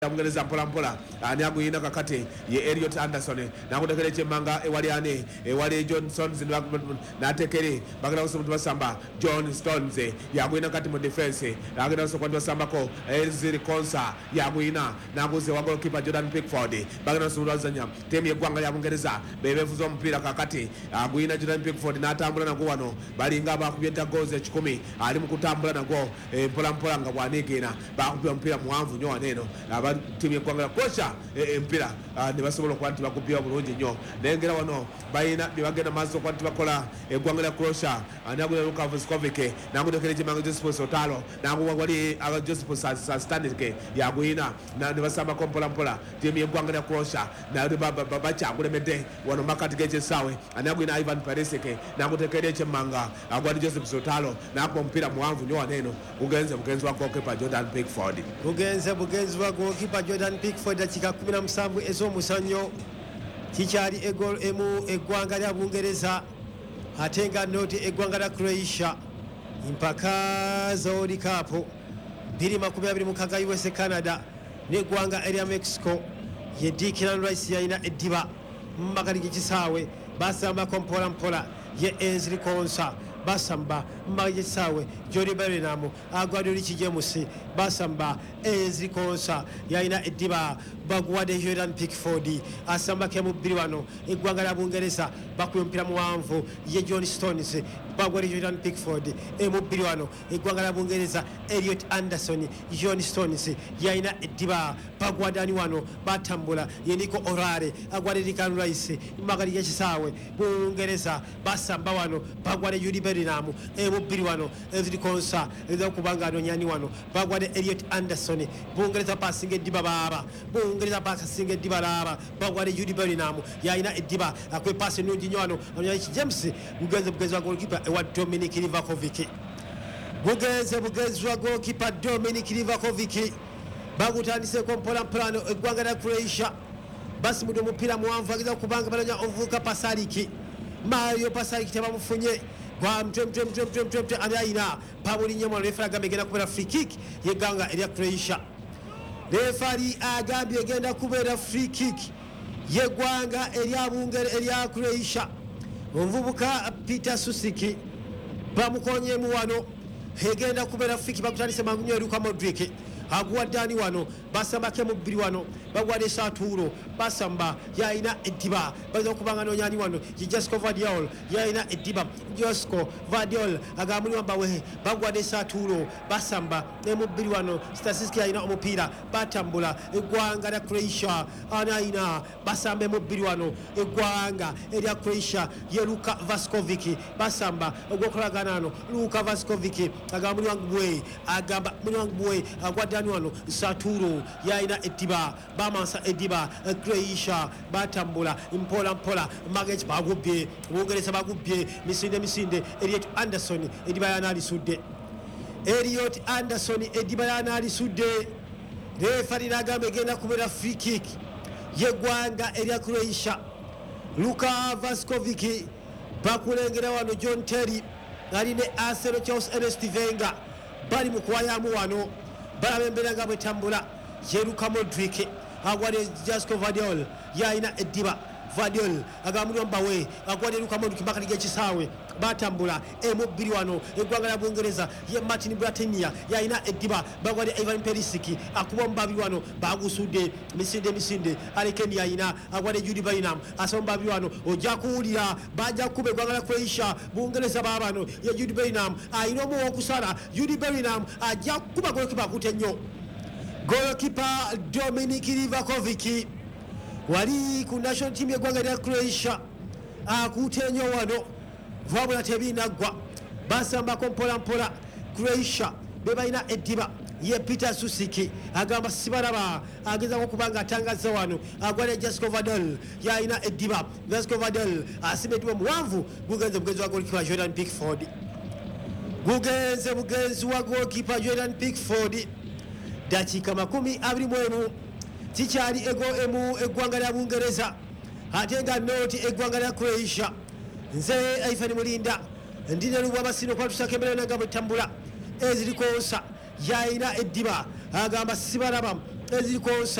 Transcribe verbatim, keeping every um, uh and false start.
Mungereza mpola mpola ani aguyina kakati ye Elliot Anderson nakutekere chemanga ewaliane ewali Johnson natekere bagala kusumutu basamba John Stones yaguyina kati mu defense agenda so kwandi basamba ko Ezri Konsa yaguyina naguze wa goalkeeper Jordan Pickford bagala sumutu bazanya temi yegwanga ya Mungereza bebefuzo mpira kakati aguyina Jordan Pickford natambula na kuwano balinga bakubyenta goals ekikumi ali mu kutambula nago mpola mpola nga bwanigina bakubya mpira muwanvu nyo aneno timu yekwangala kocha empira ne basobola kwanti bakupira bulungi nnyo nengera wano bayina bibagenda mazo kwanti bakola egwangala krosha anagula Luka Vuskovic nangudekere chimango Joseph Sotalo nangu wali aga Joseph Sastanike yaguyina na ne basamba kompola mpola timu yegwangala krosha na babacha akulemede wano makati geje sawe anaguyina Ivan Perisike nangutekere chimanga agwali Joseph Sotalo nako mpira muwanvu nnyo aneno ugenze bugenzi wako kepa Jordan Pickford ugenze bugenzi wako kepa Jordan Pickford dakika kumi na musanvu ez'omusanyo kikyali egol emu eggwanga lya Bungereza ate nga noti eggwanga lya Croatia impaka za World Cup bbiri makumi abiri mukaaga U S A Canada n'eggwanga erya Mexico ye Declan Rice yalina eddiba mu magali g'ekisaawe basamba mpola mpola ye Ezri Konsa basamba mbaye sawe Jody Bellingham agwadoli kijemusi basamba Ezri Konsa yaina ediba bagwade Jordan Pickford asamba ke mubiri wano eggwanga lya Bungereza bakuyompira muwanvu ye John Stones bagwade Jordan Pickford e mubiri wano eggwanga lya Bungereza Elliot Anderson John Stones yaina ediba bagwadani wano batambula ye Nico Orare agwade Declan Rice magali y'ekisawe Bungereza basamba wano bagwade Judy Bellingham e mubiri wano Ezri Konsa ezo kubanga anonyani wano bagwade Elliot Anderson Bungereza passing ediba baba Bungereza passing ediba baba bagwade Judy Bellingham yaina ediba akwe pass nungi nywano anonyani James bugenze bugenze wa goalkeeper wa Dominic Livakovic bugenze bugenze wa goalkeeper Dominic Livakovic bagutandise kompola plano eggwanga lya Croatia basi mudo mupira muwanvu agiza kubanga balanya ovuka Pasariki Mario Pasariki tebamufunye kwa mtem mtem mtem mtem mtem mtem anaina pabuli nyemo refa agambe genda kubera free kick yeganga erya Croatia refari agambe egenda kubera free kick yegwanga erya Bungere erya Croatia omvubuka Peter Susiki bamukonye mu wano hegenda kubera free kick bakutandise mangunyo Luka Modric agwa dani wano basamba ke mubiri wano bagwade Saturo basamba yaina ediba bazo kubanga no nyani wano Josko Vadiol yaina ediba Josko Vadiol agamuni wamba we bagwade Saturo basamba ne mubiri wano Stasiski yaina omupira batambula eggwanga lya Croatia anaina basambe mubiri wano eggwanga erya Croatia ye Luka Vuskovic basamba ogokolaganano Luka Vuskovic agamuni wangwe agamba muni wangwe agwada wano Saturo yaina ediba bamansa ediba Croatia batambula mpola mpola magech bagubye Bungereza bagubye misinde misinde Elliot Anderson ediba yanali sudde Elliot Anderson ediba yanali sudde refari nagambe genda kubera free kick yegwanga erya Croatia Luka Vuskovic bakulengera wano John Terry aline Arsenal Charles Ernest Wenger bali mukwayamu wano balabembera nga bwetambula ye Luka Modric agwade Josko Vadiol yaina ediba Vadiol agamulwa mbawe agwade Luka Modric makali g'ekisaawe batambula emubiri wano eggwanga lya Bungereza ye Martin Bratinia yaina ediba bagwade Ivan Perisic akuba mbabi wano bagusudde misinde misinde Alikeni yaina agwade Judy Bellingham asomba mbabi wano ojja kuwulira bajja kuba eggwanga lya Croatia Bungereza babano ye Judy Bellingham ayina omu okusala Judy Bellingham ajja kuba goalkeeper akute nnyo goalkeeper Dominic Livakovic wali ku national team yeggwanga lya Croatia akute nnyo wano vabula tebinagwa basamba kompola mpola Croatia bebalina ediba ye Peter Susiki agamba sibaraba ageza okubanga atangaza wano agwale Josko Vadiol yaina ediba Josko Vadiol asime ediba muwanvu bugenze bugenze wa goalkeeper Jordan Pickford bugenze bugenze wa goalkeeper Jordan Pickford dakika makumi abiri mu emu kikyali ego emu eggwanga lya Bungereza ate nga noti eggwanga lya Croatia nze Ivan Mulinda ndine lubwa basino kwa tusakembera nanga butambula Ezri Konsa yaina ediba agamba sibaraba eziriko